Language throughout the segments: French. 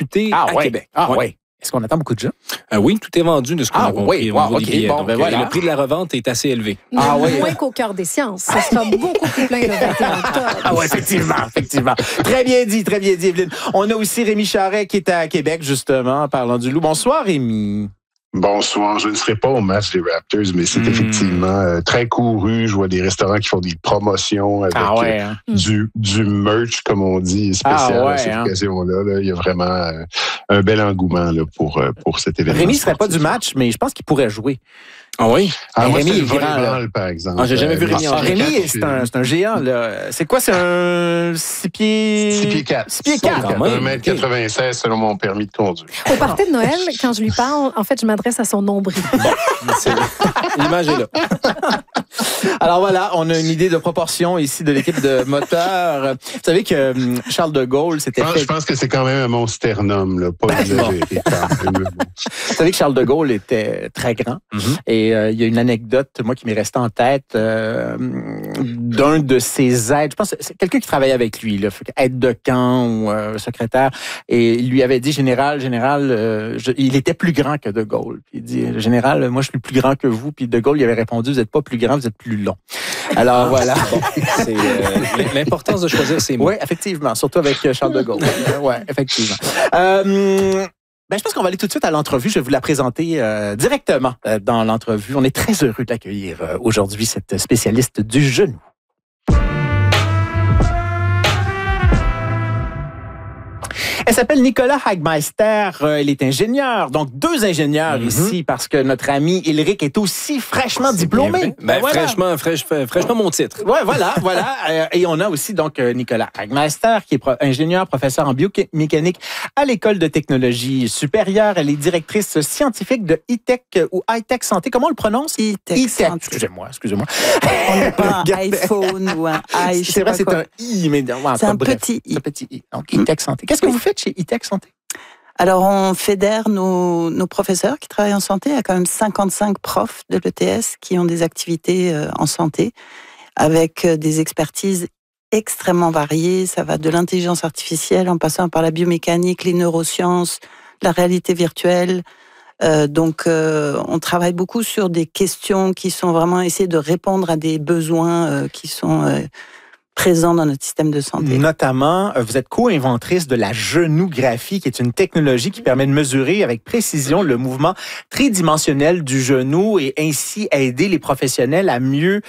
débuter à Québec. Oui. Est-ce qu'on attend beaucoup de gens? Oui, tout est vendu de ce qu'on a compris. Oui, Des billets. Bon, Donc, voilà. le prix de la revente est assez élevé. Moins qu'au Cœur des sciences. Ça sera beaucoup plus plein le 21 octobre. Oui, effectivement. Très bien dit, Evelyne. On a aussi Rémi Charret qui est à Québec, justement, parlant du Loup. Bonsoir, Rémi. Bonsoir, je ne serai pas au match des Raptors, mais c'est effectivement très couru. Je vois des restaurants qui font des promotions avec du merch, comme on dit, spécial à cette occasion-là. Là. Il y a vraiment un bel engouement là, pour cet événement. Rémi ne serait pas du match, mais je pense qu'il pourrait jouer. Ah oui? Moi, Rémi c'est est le grand, volleyball, par exemple. J'ai jamais vu Rémi en Rémi, c'est un géant. Là. C'est quoi? C'est un 6 pieds... 6 pieds 4. 6 pieds 4. 1m96 selon mon permis de conduire. Au party de Noël, quand je lui parle, en fait, je m'adresse à son nombril. L'image est là. Alors voilà, on a une idée de proportion ici de l'équipe de moteur. Vous savez que Charles de Gaulle s'était fait... Je pense que c'est quand même un mon sternum, là, pas exagéré. Vous savez que Charles de Gaulle était très grand. Et il y a une anecdote, moi, qui m'est restée en tête d'un de ses aides. Je pense que c'est quelqu'un qui travaillait avec lui, là, aide de camp ou secrétaire. Et il lui avait dit, général, il était plus grand que de Gaulle. Puis il dit, général, moi, je suis plus grand que vous. Puis de Gaulle, il avait répondu, vous n'êtes pas plus grand, vous êtes plus long. Alors voilà. C'est l'importance de choisir ses mots. Oui, effectivement, surtout avec Charles de Gaulle. Oui, effectivement. Je pense qu'on va aller tout de suite à l'entrevue. Je vais vous la présenter directement dans l'entrevue. On est très heureux d'accueillir aujourd'hui cette spécialiste du genou. Elle s'appelle Nicolas Hagmeister. Elle est ingénieure. Donc, 2 ingénieurs ici parce que notre ami Ilric est aussi fraîchement diplômé. Voilà. Fraîchement mon titre. Ouais, voilà. Et on a aussi donc Nicolas Hagmeister qui est ingénieur, professeur en biomécanique à l'École de technologie supérieure. Elle est directrice scientifique de e-tech ou high-tech santé. Comment on le prononce? E-tech santé. Excusez-moi. On n'est pas un iPhone ou un i. C'est vrai, c'est un i, mais c'est un petit i. C'est un petit i. Donc, e-tech santé. Qu'est-ce que vous faites chez e-tech santé? Alors, on fédère nos professeurs qui travaillent en santé. Il y a quand même 55 profs de l'ETS qui ont des activités en santé avec des expertises extrêmement variées. Ça va de l'intelligence artificielle en passant par la biomécanique, les neurosciences, la réalité virtuelle. On travaille beaucoup sur des questions qui sont vraiment essayer de répondre à des besoins qui sont présents dans notre système de santé. Notamment, vous êtes co-inventrice de la genougraphie, qui est une technologie qui permet de mesurer avec précision le mouvement tridimensionnel du genou et ainsi aider les professionnels à mieux,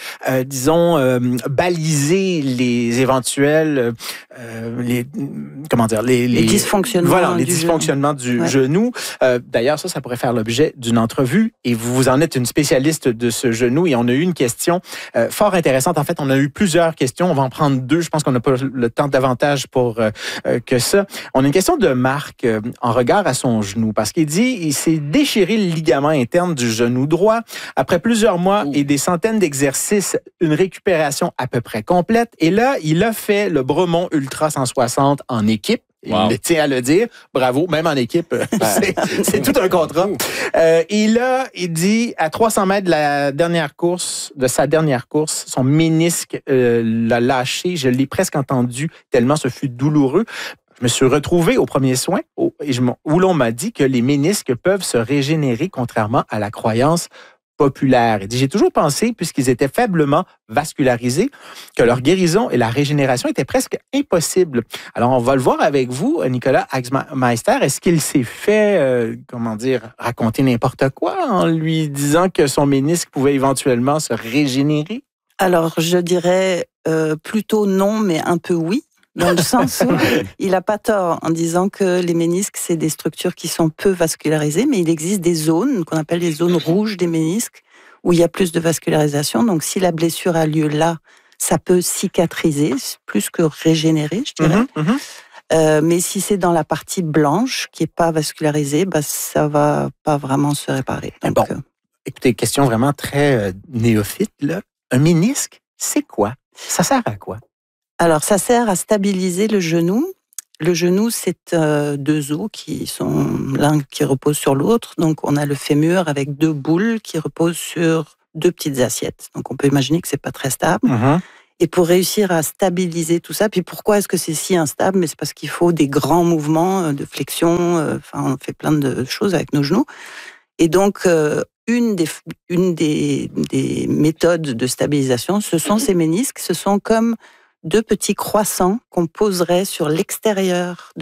baliser les éventuels, les dysfonctionnements. Voilà, les dysfonctionnements du genou. D'ailleurs, ça pourrait faire l'objet d'une entrevue et vous en êtes une spécialiste de ce genou et on a eu une question fort intéressante. En fait, on a eu plusieurs questions. On va en prendre 2. Je pense qu'on n'a pas le temps davantage pour que ça. On a une question de Marc en regard à son genou parce qu'il dit il s'est déchiré le ligament interne du genou droit. Après plusieurs mois et des centaines d'exercices, une récupération à peu près complète. Et là, il a fait le Bremont Ultra 160 en équipe. Wow. Il tient à le dire. Bravo, même en équipe, c'est tout un contrat. Et là, il dit, à 300 mètres de sa dernière course, son ménisque l'a lâché. Je l'ai presque entendu tellement ce fut douloureux. Je me suis retrouvé au premier soin où l'on m'a dit que les ménisques peuvent se régénérer contrairement à la croyance populaire. Il dit, j'ai toujours pensé, puisqu'ils étaient faiblement vascularisés, que leur guérison et la régénération étaient presque impossibles. Alors, on va le voir avec vous, Nicolas Hagmeister. Est-ce qu'il s'est fait, raconter n'importe quoi en lui disant que son ménisque pouvait éventuellement se régénérer? Alors, je dirais plutôt non, mais un peu oui. Dans le sens où il n'a pas tort en disant que les ménisques, c'est des structures qui sont peu vascularisées, mais il existe des zones qu'on appelle les zones rouges des ménisques où il y a plus de vascularisation. Donc, si la blessure a lieu là, ça peut cicatriser plus que régénérer, je dirais. Mais si c'est dans la partie blanche qui n'est pas vascularisée, ça ne va pas vraiment se réparer. Donc, écoutez, question vraiment très néophyte, là. Un ménisque, c'est quoi? Ça sert à quoi? Alors, ça sert à stabiliser le genou. Le genou, c'est 2 os qui sont l'un qui repose sur l'autre. Donc, on a le fémur avec 2 boules qui reposent sur 2 petites assiettes. Donc, on peut imaginer que c'est pas très stable. Et pour réussir à stabiliser tout ça, puis pourquoi est-ce que c'est si instable? Mais c'est parce qu'il faut des grands mouvements de flexion. On fait plein de choses avec nos genoux. Et donc, une des méthodes de stabilisation, ce sont ces ménisques. Ce sont comme 2 petits croissants qu'on poserait sur l'extérieur